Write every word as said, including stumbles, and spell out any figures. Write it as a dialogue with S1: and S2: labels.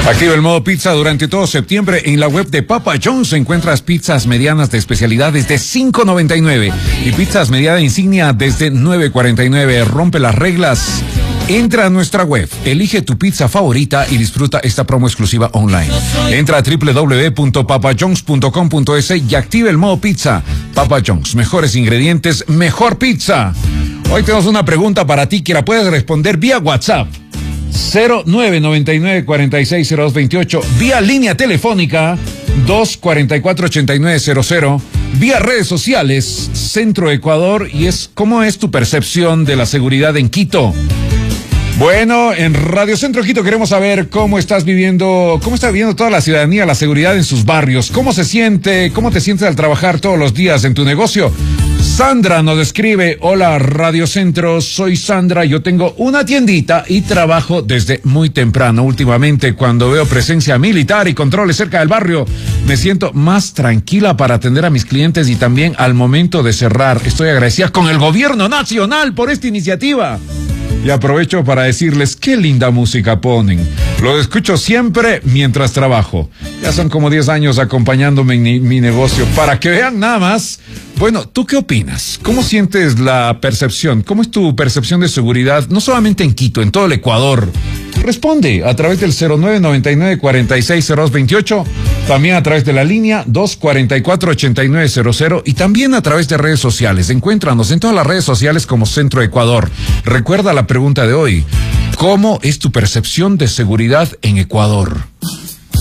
S1: Activa el modo pizza durante todo septiembre. En la web de Papa John's encuentras pizzas medianas de especialidad desde cinco noventa y nueve y pizzas mediana insignia desde nueve cuarenta y nueve. Rompe las reglas. Entra a nuestra web, elige tu pizza favorita y disfruta esta promo exclusiva online. Entra a doble u doble u doble u punto papa john's punto com punto es y activa el modo pizza. Papa John's, mejores ingredientes, mejor pizza. Hoy tenemos una pregunta para ti que la puedes responder vía WhatsApp. cero nueve noventa y nueve cuarenta y seis cero dos veintiocho, vía línea telefónica dos cuarenta y cuatro ochenta y nueve cero cero, vía redes sociales Centro Ecuador, y es ¿cómo es tu percepción de la seguridad en Quito? Bueno, en Radio Centro Quito queremos saber cómo estás viviendo, cómo está viviendo toda la ciudadanía la seguridad en sus barrios, cómo se siente, cómo te sientes al trabajar todos los días en tu negocio. Sandra nos escribe: hola Radio Centro, soy Sandra, yo tengo una tiendita y trabajo desde muy temprano. Últimamente, cuando veo presencia militar y controles cerca del barrio, me siento más tranquila para atender a mis clientes y también al momento de cerrar. Estoy agradecida con el gobierno nacional por esta iniciativa. Y aprovecho para decirles qué linda música ponen. Lo escucho siempre mientras trabajo. Ya son como diez años acompañándome en mi, mi negocio. Para que vean nada más. Bueno, ¿tú qué opinas? ¿Cómo sientes la percepción? ¿Cómo es tu percepción de seguridad? No solamente en Quito, en todo el Ecuador. Responde a través del cero nueve noventa y nueve cuarenta y seis cero dos veintiocho, también a través de la línea dos cuarenta y cuatro ochenta y nueve cero cero y también a través de redes sociales. Encuéntranos en todas las redes sociales como Centro Ecuador. Recuerda la pregunta de hoy: ¿cómo es tu percepción de seguridad en Ecuador?